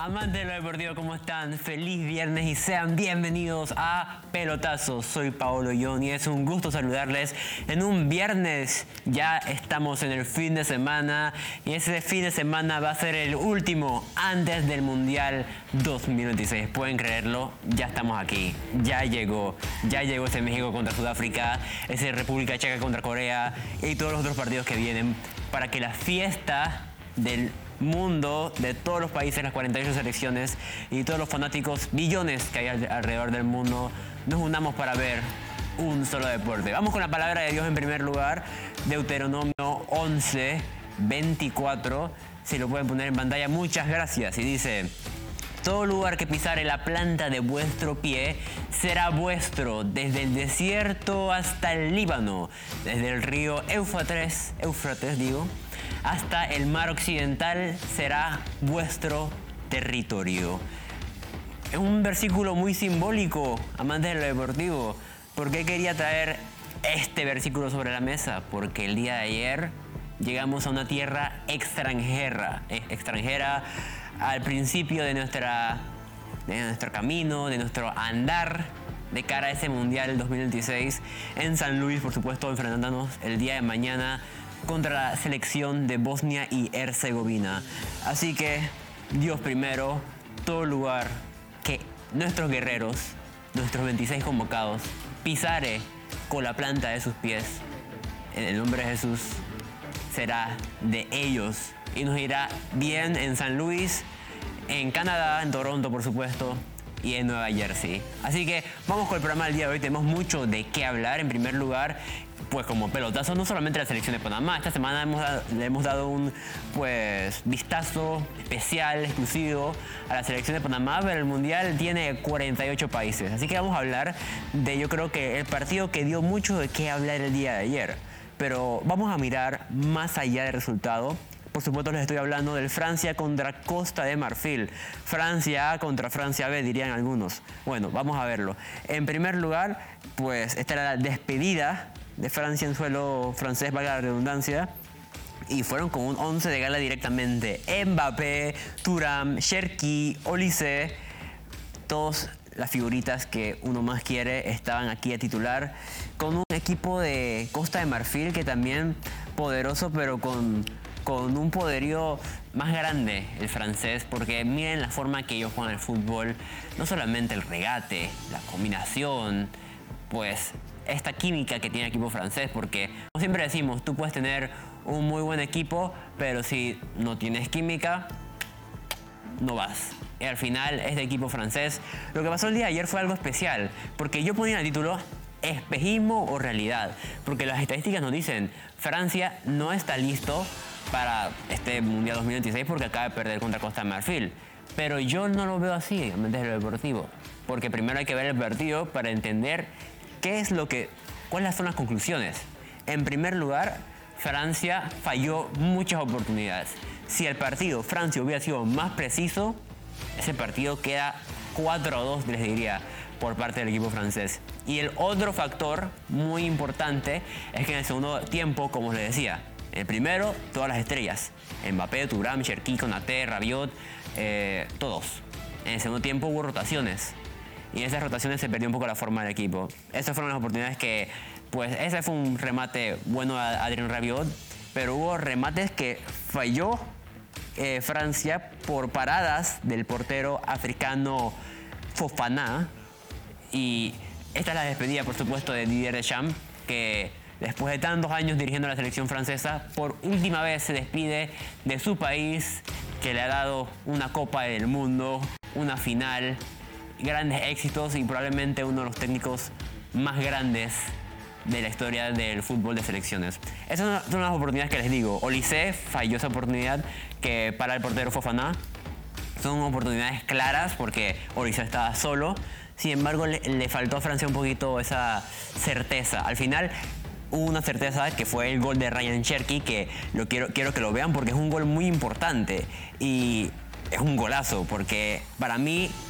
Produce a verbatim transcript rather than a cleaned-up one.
Amantes de lo deportivo, ¿cómo están? Feliz viernes y sean bienvenidos a Pelotazos. Soy Paolo Yon y es un gusto saludarles en un viernes. Ya estamos en el fin de semana y ese fin de semana va a ser el último antes del Mundial dos mil veintiséis. ¿Pueden creerlo? Ya estamos aquí. Ya llegó. Ya llegó ese México contra Sudáfrica, ese República Checa contra Corea y todos los otros partidos que vienen para que la fiesta del mundo, de todos los países, las cuarenta y ocho selecciones y todos los fanáticos, billones que hay alrededor del mundo, nos unamos para ver un solo deporte. Vamos con la palabra de Dios en primer lugar, Deuteronomio once, veinticuatro, si lo pueden poner en pantalla, muchas gracias, y dice: todo lugar que pisare la planta de vuestro pie será vuestro, desde el desierto hasta el Líbano, desde el río Éufrates, Éufrates digo, hasta el mar occidental será vuestro territorio. Es un versículo muy simbólico, amantes de lo deportivo. ¿Por qué quería traer este versículo sobre la mesa? Porque el día de ayer llegamos a una tierra extranjera, eh, extranjera al principio de, nuestra, de nuestro camino, de nuestro andar de cara a ese Mundial dos mil veintiséis en San Luis, por supuesto, enfrentándonos el día de mañana contra la selección de Bosnia y Herzegovina. Así que, Dios primero, todo lugar que nuestros guerreros, nuestros veintiséis convocados, pisare con la planta de sus pies, en el nombre de Jesús, será de ellos y nos irá bien en San Luis, en Canadá, en Toronto, por supuesto, y en Nueva Jersey. Así que vamos con el programa del día de hoy. Tenemos mucho de qué hablar. En primer lugar, pues como pelotazo, no solamente la selección de Panamá. Esta semana hemos dado, le hemos dado un pues vistazo especial, exclusivo a la selección de Panamá, pero el Mundial tiene cuarenta y ocho países. Así que vamos a hablar de, yo creo que el partido que dio mucho de qué hablar el día de ayer. Pero vamos a mirar más allá del resultado. Por supuesto les estoy hablando del Francia contra Costa de Marfil. Francia A contra Francia B, dirían algunos. Bueno, vamos a verlo. En primer lugar, pues esta era la despedida de Francia en suelo francés, valga la redundancia. Y fueron con un once de gala directamente. Mbappé, Thuram, Cherki, Olise, todos las figuritas que uno más quiere estaban aquí a titular. Con un equipo de Costa de Marfil que también poderoso, pero con... con un poderío más grande el francés, porque miren la forma que ellos juegan el fútbol, no solamente el regate, la combinación, pues esta química que tiene el equipo francés, porque como siempre decimos, tú puedes tener un muy buen equipo, pero si no tienes química, no vas. Y al final este equipo francés, lo que pasó el día de ayer fue algo especial, porque yo ponía el título espejismo o realidad, porque las estadísticas nos dicen, Francia no está listo para este Mundial dos mil veintiséis porque acaba de perder contra Costa de Marfil. Pero yo no lo veo así, desde lo deportivo. Porque primero hay que ver el partido para entender qué es lo que, cuáles son las conclusiones. En primer lugar, Francia falló muchas oportunidades. Si el partido Francia hubiera sido más preciso, ese partido queda cuatro a dos, les diría, por parte del equipo francés. Y el otro factor muy importante es que en el segundo tiempo, como les decía, el primero, todas las estrellas. Mbappé, Thuram, Cherki, Konaté, Rabiot, eh, todos. En el segundo tiempo hubo rotaciones. Y en esas rotaciones se perdió un poco la forma del equipo. Esas fueron las oportunidades que, pues, ese fue un remate bueno a Adrien Rabiot. Pero hubo remates que falló eh, Francia por paradas del portero africano Fofana. Y esta es la despedida, por supuesto, de Didier Deschamps, que después de tantos años dirigiendo a la selección francesa, por última vez se despide de su país, que le ha dado una Copa del Mundo, una final, grandes éxitos y probablemente uno de los técnicos más grandes de la historia del fútbol de selecciones. Esas son las oportunidades que les digo. Olise falló esa oportunidad que para el portero Fofana. Son oportunidades claras porque Olise estaba solo. Sin embargo, le, le faltó a Francia un poquito esa certeza. Al final hubo una certeza que fue el gol de Ryan Cherki, que lo quiero, quiero que lo vean porque es un gol muy importante y es un golazo, porque para mí